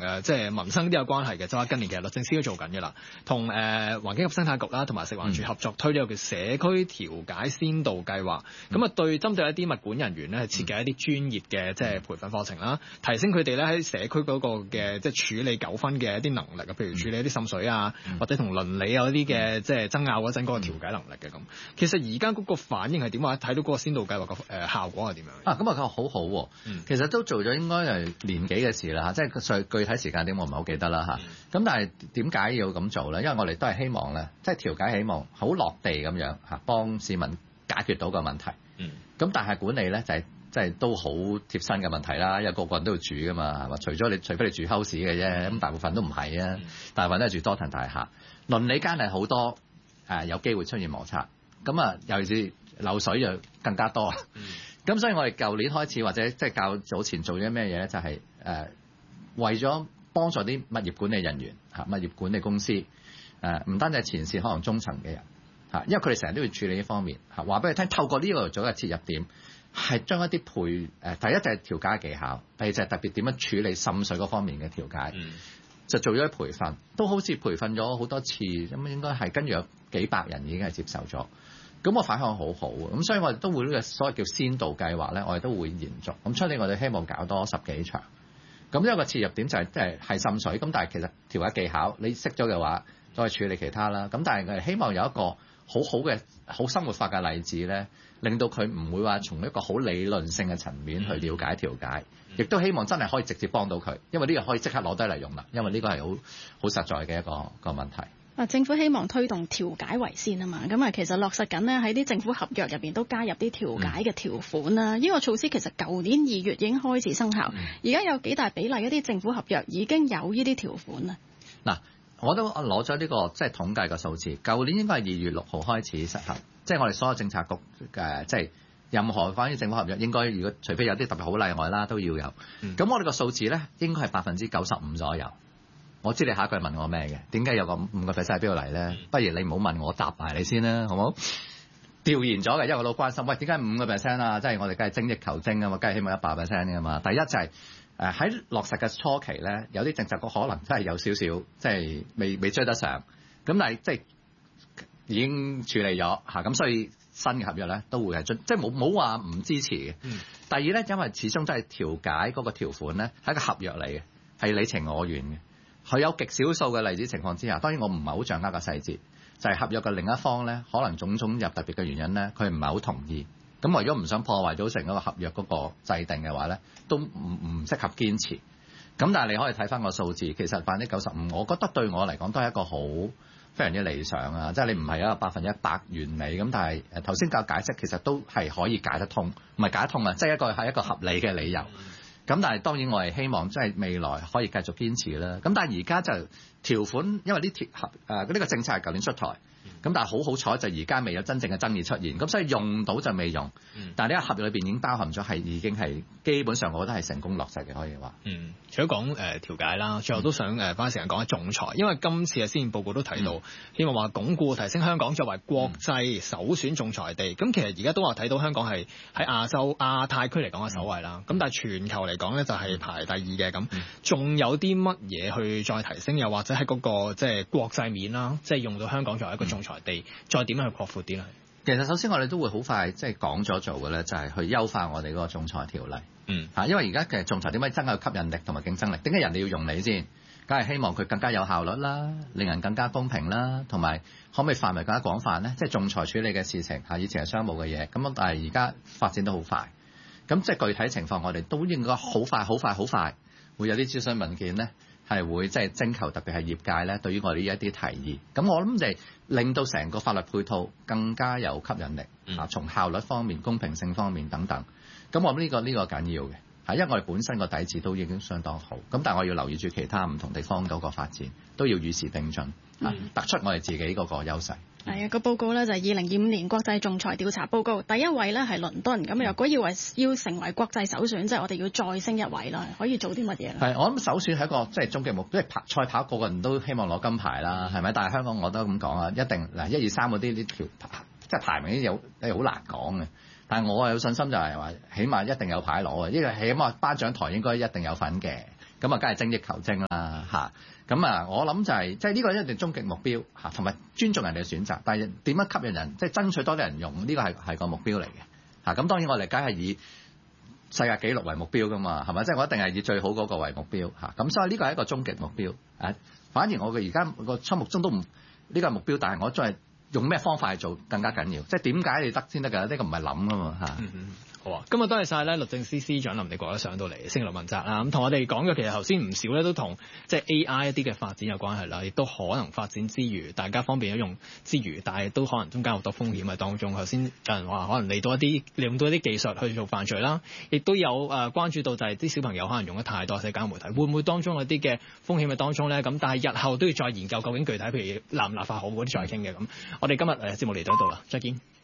即係民生都有關係嘅，就話近年其實律政司都做緊嘅啦，同環境及生態局啦同埋食環署合作推呢個叫社區調解先導計劃，咁啊針對一啲物管人員咧設計一啲專業嘅即係培訓課程啦，提升佢哋咧喺社區嗰個嘅即係處理糾紛嘅一啲能力啊，譬如處理一啲滲水啊，或者同鄰里有一啲嘅即係爭拗嗰陣嗰個調解能力嘅咁。其實而家嗰個反應係點啊？睇到嗰個先導計劃個效果係點樣？ 啊，咁啊好好喎，其實都做咗應該係年幾嘅事啦，即係具體時間點我唔係好記得啦嚇。咁但係點解要咁做咧？因為我哋都係希望咧，即係調解希望好落地咁樣嚇，幫市民解決到個問題。咁但係管理咧就係即係都好貼身嘅問題啦，因為個個人都要住噶嘛，係嘛？除非你住 house 嘅啫，咁大部分都唔係啊，大部分都係住多層大廈。鄰里間係好多有機會出現摩擦，咁啊尤其是漏水就更加多。咁所以我哋舊年開始或者即係較早前做咗咩嘢咧，就係為咗幫助啲物業管理人員嚇、物業管理公司唔單止係前線，可能中層嘅人嚇，因為佢哋成日都要處理呢方面嚇。話俾你聽，透過呢個做嘅切入點，係將一啲第一就係調解技巧，第二就係特別點樣處理滲水嗰方面嘅調解，就做咗啲培訓，都好似培訓咗好多次，咁應該係跟住有幾百人已經係接受咗。咁我反響好好，咁所以我哋都會呢個所謂叫先導計劃咧，我哋都會延續。咁出年我哋希望搞多10幾場。咁一個切入點就係即係滲水，咁但係其實調解技巧你識咗嘅話，再處理其他啦。咁但係我哋希望有一個好好嘅好生活化嘅例子咧，令到佢唔會話從一個好理論性嘅層面去了解調解，亦都希望真係可以直接幫到佢，因為呢個可以即刻攞低嚟用啦，因為呢個係好實在嘅一個問題。 政府希望推動調解為先啊嘛，咁啊其實落實緊呢，喺啲政府合約入邊都加入啲調解嘅條款啦。呢個措施其實舊年2月已經開始生效，而家有幾大比例一啲政府合約已經有呢啲條款啦。 嗱，我都攞咗呢個即係統計嘅數字，舊年應該係2月6號開始實行，即係我哋所有政策局嘅即係任何關於政府合約，應該如果除非有啲特別好例外啦，都要有。咁我哋個數字咧應該係95%左右。我知你下一句問我咩嘅？點解有個5%喺邊度嚟咧？不如你唔好問我，答埋你先啦，好唔好？調研咗嘅，因為我都關心，喂，點解5%啊？即係我哋梗係精益求精啊嘛，梗係希望100%㗎嘛。第一就係喺落實嘅初期咧，有啲政策局可能真係有少少即係未追得上，咁但係即係已經處理咗嚇，咁所以新嘅合約咧都會係即係冇話唔支持嘅。第二咧，因為始終都係調解嗰個條款咧係一個合約嚟嘅，係你情我願嘅。佢有極少數嘅例子情況之下，當然我唔係好掌握個細節，就係合約嘅另一方咧，可能種種有特別嘅原因咧，佢唔係好同意。咁我如果唔想破壞到成嗰個合約嗰個制定嘅話咧，都唔適合堅持。咁但係你可以睇翻個數字，其實95%，我覺得對我嚟講都係一個非常之理想啊！即係你唔係一個100%完美咁，但係頭先教解釋其實都係可以解得通，唔係解得通啊，即係係一個合理嘅理由。咁但係當然我係希望即係未來可以繼續堅持啦。咁但係而家就條款，因為呢個政策係舊年出台，咁但係好彩就而家未有真正嘅爭議出現，咁所以用到就未用。但係呢個合約裏邊已經包含咗已經係基本上我覺得係成功落實嘅，可以話。 除咗講調解啦，最後都想花時間講下仲裁，因為今次嘅施政報告都提到，希望話鞏固提升香港作為國際首選仲裁地。咁其實而家都話睇到香港係喺亞太區嚟講嘅首位啦。咁但係全球嚟講咧就係排第2嘅咁。仲有啲乜嘢去再提升？又或者喺嗰個即係國際面啦，即係用到香港作為一個仲裁地，再點樣去擴闊啲咧？ 其實首先我哋都會好快即係講咗做嘅咧，就係去優化我哋嗰個仲裁條例。因為而家嘅仲裁點解增加吸引力同埋競爭力？點解人哋要用你先？梗係希望佢更加有效率啦，令人更加公平啦，同埋可唔可以範圍更加廣泛咧？即係仲裁處理嘅事情以前係商務嘅嘢，咁但係而家發展得好快。咁即係具體情況，我哋都應該好快會有啲諮詢文件咧，係會即係徵求特別係業界咧對於我哋呢一啲提議。咁我諗就令到成個法律配套更加有吸引力從效率方面、公平性方面等等。咁我諗呢個緊要嘅，因為我哋本身個底子都已經相當好。咁但係我要留意住其他唔同地方嗰個發展，都要與時並進，突出我哋自己嗰個優勢。 係啊，個報告咧就係2025年國際仲裁調查報告，第一位咧係倫敦。咁如果要成為國際首選，即係我哋要再升一位啦，可以做啲乜嘢咧？係，我諗首選係一個即係終極目標，即係賽跑個個人都希望攞金牌啦，係咪？但係香港我都咁講啊，一定嗱1、2、3嗰啲呢條即係排名啲有好難講嘅。但係我有信心就係話，起碼一定有牌攞嘅，因為起碼頒獎台應該一定有份嘅。 咁啊，梗係精益求精啦嚇。咁啊，我諗就係即係呢個一定終極目標嚇，同埋尊重人哋嘅選擇。但係點樣吸引人，即係爭取多啲人用呢個係個目標嚟嘅嚇。咁當然我哋梗係以世界紀錄為目標㗎嘛，係咪？即係我一定係以最好嗰個為目標嚇。咁所以呢個係一個終極目標啊。反而我嘅而家個心目中都唔呢個係目標，但係我再係用咩方法去做更加緊要。即係點解你得先得㗎？呢個唔係諗㗎嘛嚇。 好啊，今日多謝晒咧律政司司長林定國上到嚟星期六問責啦。咁同我哋講嘅其實頭先唔少咧都同即係 AI 一啲嘅發展有關係啦，亦都可能發展之餘，大家方便咗用之餘，但係都可能中間好多風險喺當中。頭先有人話可能利用到一啲技術去做犯罪啦，亦都有關注到就係啲小朋友可能用得太多社交媒體，會唔會當中有啲嘅風險喺當中咧？咁但係日後都要再研究究竟具體譬如立唔立法好嗰啲再傾嘅咁。我哋今日節目嚟到呢度啦，再見。